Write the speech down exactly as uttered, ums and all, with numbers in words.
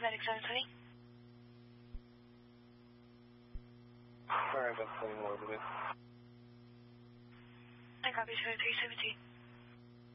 Medic seven twenty. Alright, that's twenty more, please. I copy seven three seventeen.